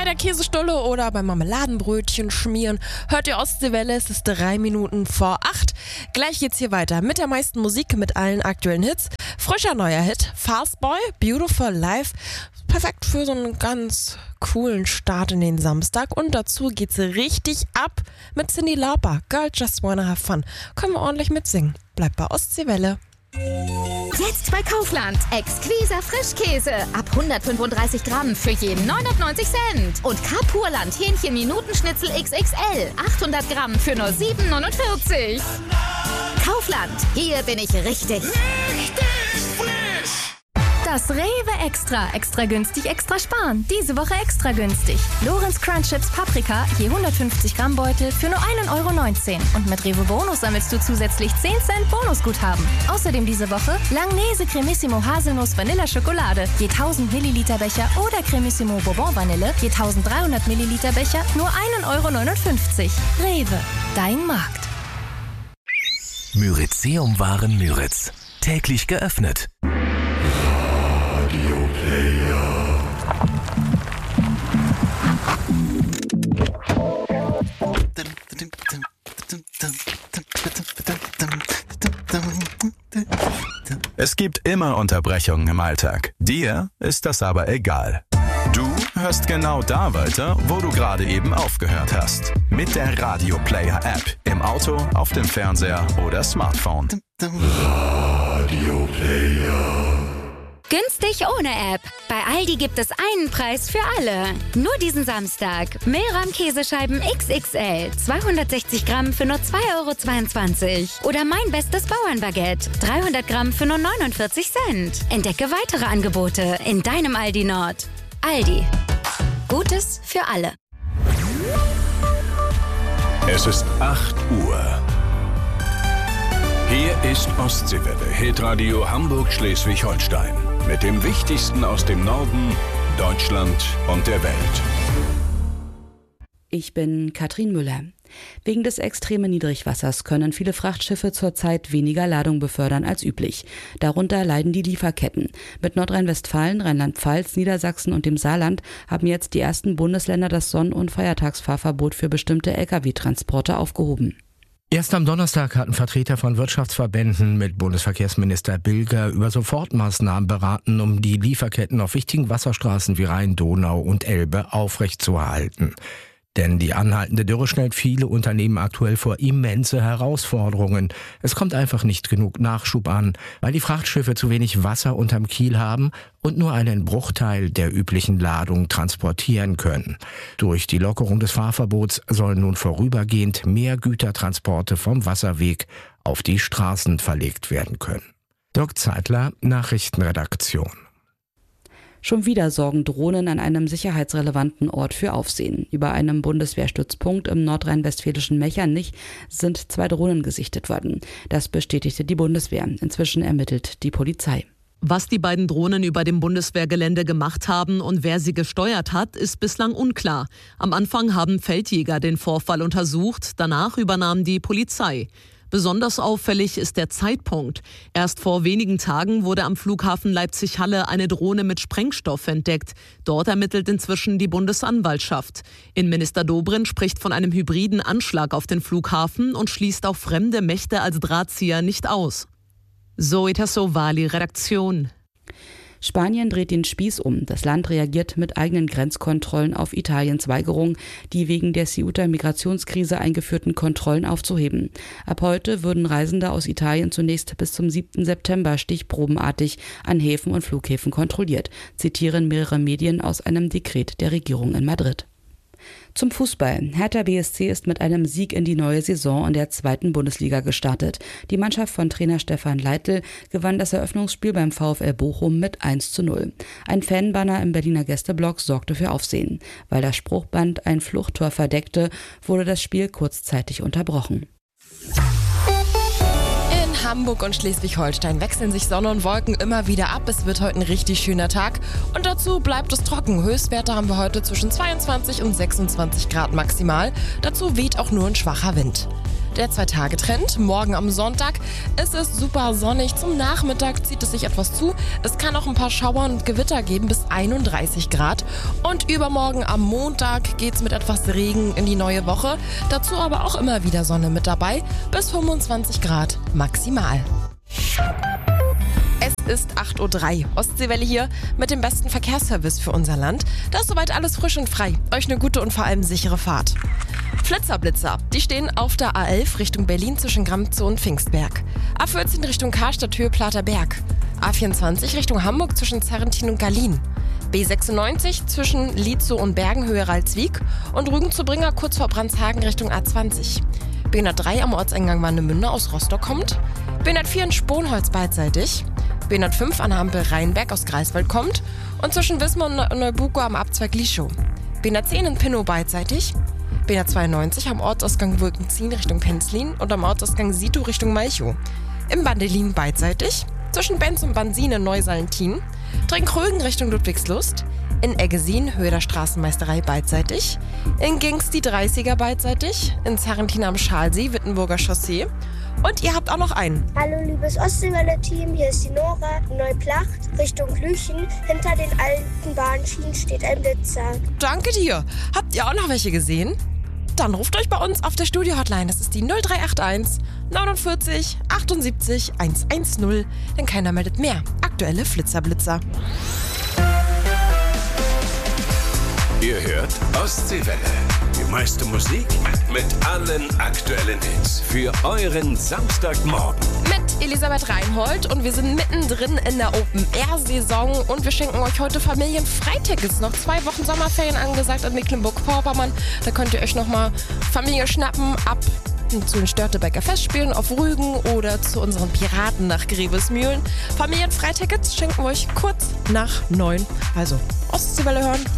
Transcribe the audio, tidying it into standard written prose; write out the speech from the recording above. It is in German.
der Käsestulle oder beim Marmeladenbrötchen schmieren. Hört ihr Ostseewelle, es ist 3 Minuten vor 8. Gleich geht's hier weiter mit der meisten Musik, mit allen aktuellen Hits. Frischer neuer Hit, Fast Boy, Beautiful Life. Perfekt für so einen ganz coolen Start in den Samstag. Und dazu geht's richtig ab mit Cyndi Lauper. Girl, just wanna have fun. Können wir ordentlich mitsingen. Bleibt bei Ostseewelle. Jetzt bei Kaufland. Exquiser Frischkäse. Ab 135 Gramm für jeden 99 Cent. Und Carpurland Hähnchen Minutenschnitzel XXL. 800 Gramm für nur 7,49. Kaufland. Hier bin ich richtig. Das Rewe Extra. Extra günstig, extra sparen. Diese Woche extra günstig. Lorenz Crunch Chips Paprika, je 150 Gramm Beutel für nur 1,19 €. Und mit Rewe Bonus sammelst du zusätzlich 10 Cent Bonusguthaben. Außerdem diese Woche Langnese Cremissimo Haselnuss Vanilla Schokolade, je 1000 Milliliter Becher oder Cremissimo Bourbon Vanille, je 1300 Milliliter Becher, nur 1,59 €. Rewe, dein Markt. Myrizeum Waren Müritz. Täglich geöffnet. Es gibt immer Unterbrechungen im Alltag. Dir ist das aber egal. Du hörst genau da weiter, wo du gerade eben aufgehört hast. Mit der Radio Player App. Im Auto, auf dem Fernseher oder Smartphone. Radio Player. Günstig ohne App. Bei Aldi gibt es einen Preis für alle. Nur diesen Samstag. Milram-Käsescheiben XXL. 260 Gramm für nur 2,22 €. Oder mein bestes Bauernbaguette. 300 Gramm für nur 49 Cent. Entdecke weitere Angebote in deinem Aldi Nord. Aldi. Gutes für alle. Es ist 8 Uhr. Hier ist Ostseewelle, Hitradio Hamburg-Schleswig-Holstein. Mit dem Wichtigsten aus dem Norden, Deutschland und der Welt. Ich bin Katrin Müller. Wegen des extremen Niedrigwassers können viele Frachtschiffe zurzeit weniger Ladung befördern als üblich. Darunter leiden die Lieferketten. Mit Nordrhein-Westfalen, Rheinland-Pfalz, Niedersachsen und dem Saarland haben jetzt die ersten Bundesländer das Sonn- und Feiertagsfahrverbot für bestimmte Lkw-Transporte aufgehoben. Erst am Donnerstag hatten Vertreter von Wirtschaftsverbänden mit Bundesverkehrsminister Bilger über Sofortmaßnahmen beraten, um die Lieferketten auf wichtigen Wasserstraßen wie Rhein, Donau und Elbe aufrechtzuerhalten. Denn die anhaltende Dürre stellt viele Unternehmen aktuell vor immense Herausforderungen. Es kommt einfach nicht genug Nachschub an, weil die Frachtschiffe zu wenig Wasser unterm Kiel haben und nur einen Bruchteil der üblichen Ladung transportieren können. Durch die Lockerung des Fahrverbots sollen nun vorübergehend mehr Gütertransporte vom Wasserweg auf die Straßen verlegt werden können. Dirk Zeitler, Nachrichtenredaktion. Schon wieder sorgen Drohnen an einem sicherheitsrelevanten Ort für Aufsehen. Über einem Bundeswehrstützpunkt im nordrhein-westfälischen Mechernich sind 2 Drohnen gesichtet worden. Das bestätigte die Bundeswehr. Inzwischen ermittelt die Polizei. Was die beiden Drohnen über dem Bundeswehrgelände gemacht haben und wer sie gesteuert hat, ist bislang unklar. Am Anfang haben Feldjäger den Vorfall untersucht, danach übernahm die Polizei. Besonders auffällig ist der Zeitpunkt. Erst vor wenigen Tagen wurde am Flughafen Leipzig-Halle eine Drohne mit Sprengstoff entdeckt. Dort ermittelt inzwischen die Bundesanwaltschaft. Innenminister Dobrindt spricht von einem hybriden Anschlag auf den Flughafen und schließt auch fremde Mächte als Drahtzieher nicht aus. Zoe Tassovali, Redaktion. Spanien dreht den Spieß um. Das Land reagiert mit eigenen Grenzkontrollen auf Italiens Weigerung, die wegen der Ceuta-Migrationskrise eingeführten Kontrollen aufzuheben. Ab heute würden Reisende aus Italien zunächst bis zum 7. September stichprobenartig an Häfen und Flughäfen kontrolliert, zitieren mehrere Medien aus einem Dekret der Regierung in Madrid. Zum Fußball. Hertha BSC ist mit einem Sieg in die neue Saison in der 2. Bundesliga gestartet. Die Mannschaft von Trainer Stefan Leitl gewann das Eröffnungsspiel beim VfL Bochum mit 1:0. Ein Fanbanner im Berliner Gästeblock sorgte für Aufsehen. Weil das Spruchband ein Fluchttor verdeckte, wurde das Spiel kurzzeitig unterbrochen. Hamburg und Schleswig-Holstein wechseln sich Sonne und Wolken immer wieder ab. Es wird heute ein richtig schöner Tag und dazu bleibt es trocken. Höchstwerte haben wir heute zwischen 22 und 26 Grad maximal. Dazu weht auch nur ein schwacher Wind. Der 2-Tage-Trend. Morgen am Sonntag ist es super sonnig. Zum Nachmittag zieht es sich etwas zu. Es kann auch ein paar Schauer und Gewitter geben bis 31 Grad. Und übermorgen am Montag geht es mit etwas Regen in die neue Woche. Dazu aber auch immer wieder Sonne mit dabei. Bis 25 Grad maximal. Es ist 8:03 Uhr. Ostseewelle hier mit dem besten Verkehrsservice für unser Land. Da ist soweit alles frisch und frei. Euch eine gute und vor allem sichere Fahrt. Flitzer-Blitzer, die stehen auf der A11 Richtung Berlin zwischen Gramzow und Pfingstberg. A14 Richtung Karstadt Höhe Plater Berg. A24 Richtung Hamburg zwischen Zerrentin und Gallien. B96 zwischen Lietzow und Bergenhöhe Ralswiek und Rügen zu Bringer kurz vor Brandshagen Richtung A20. B103 am Ortseingang Warnemünde aus Rostock kommt. B104 in Sponholz beidseitig. B105 an Hampel Rheinberg aus Greifswald kommt und zwischen Wismar und Neubuko am Abzweig Lischow. B110 in Pinnow beidseitig. B192 am Ortsausgang Wulkenzien Richtung Penzlin und am Ortsausgang Sito Richtung Malchow. Im Bandelin beidseitig. Zwischen Benz und Bansin in Neusalentin. Trinkrögen Richtung Ludwigslust. In Eggesin Höhe der Straßenmeisterei beidseitig. In Gings die 30er beidseitig. In Zerrentin am Schalsee Wittenburger Chaussee. Und ihr habt auch noch einen. Hallo liebes Ostseewelle-Team, hier ist die Nora, Neuplacht, Richtung Lüchen. Hinter den alten Bahnschienen steht ein Blitzer. Danke dir. Habt ihr auch noch welche gesehen? Dann ruft euch bei uns auf der Studio-Hotline. Das ist die 0381 49 78 110. Denn keiner meldet mehr. Aktuelle Flitzer-Blitzer. Ihr hört Ostseewelle. Die meiste Musik mit allen aktuellen Hits für euren Samstagmorgen. Mit Elisabeth Reinhold und wir sind mittendrin in der Open-Air-Saison und wir schenken euch heute Familienfreitickets. Noch 2 Wochen Sommerferien angesagt in Mecklenburg-Vorpommern. Da könnt ihr euch nochmal Familie schnappen ab zu den Störtebecker Festspielen auf Rügen oder zu unseren Piraten nach Grevesmühlen. Familienfreitickets schenken wir euch kurz nach 9. Also Ostseewelle hören.